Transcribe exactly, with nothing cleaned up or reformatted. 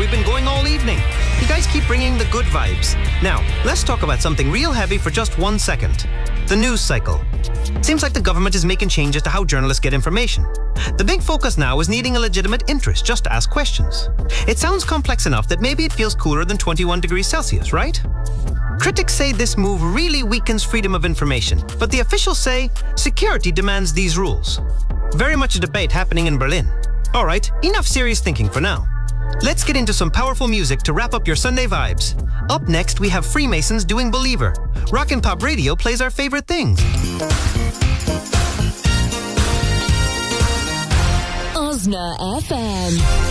we've been going all evening. You guys keep bringing the good vibes. Now, let's talk about something real heavy for just one second. The news cycle. Seems like the government is making changes to how journalists get information. The big focus now is needing a legitimate interest just to ask questions. It sounds complex enough that maybe it feels cooler than twenty-one degrees Celsius, right? Critics say this move really weakens freedom of information, but the officials say security demands these rules. Very much a debate happening in Berlin. All right, enough serious thinking for now. Let's get into some powerful music to wrap up your Sunday vibes. Up next, we have Freemasons doing Believer. Rock and Pop Radio plays our favorite things. Osna F M.